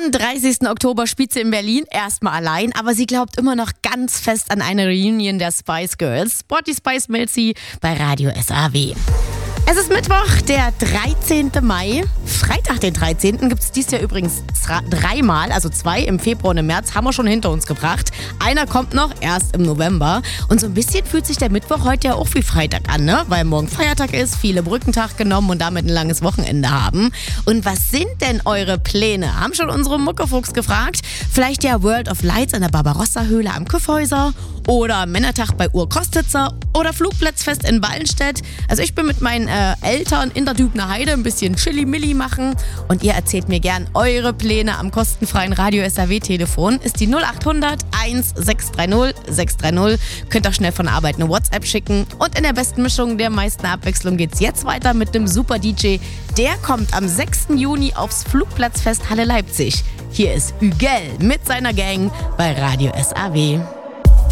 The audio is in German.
Am 30. Oktober spielt sie in Berlin, erstmal allein, aber sie glaubt immer noch ganz fest an eine Reunion der Spice Girls. Sporty Spice Melzi bei Radio SAW. Es ist Mittwoch, der 13. Mai. Freitag, den 13. gibt es dieses Jahr übrigens dreimal, also 2 im Februar und im März, haben wir schon hinter uns gebracht. Einer kommt noch, erst im November. Und so ein bisschen fühlt sich der Mittwoch heute ja auch wie Freitag an, ne? Weil morgen Feiertag ist, viele Brückentag genommen und damit ein langes Wochenende haben. Und was sind denn eure Pläne? Haben schon unsere Muckefuchs gefragt. Vielleicht ja World of Lights in der Barbarossa-Höhle am Kyffhäuser oder Männertag bei Urkostitzer oder Flugplatzfest in Wallenstedt. Also ich bin mit meinen Eltern in der Dübner Heide ein bisschen Chili-Milli machen und ihr erzählt mir gern eure Pläne am kostenfreien Radio SAW-Telefon. Ist die 0800 1630 630. Könnt auch schnell von der Arbeit eine WhatsApp schicken. Und in der besten Mischung der meisten Abwechslung geht's jetzt weiter mit einem super DJ. Der kommt am 6. Juni aufs Flugplatzfest Halle Leipzig. Hier ist Hügel mit seiner Gang bei Radio SAW.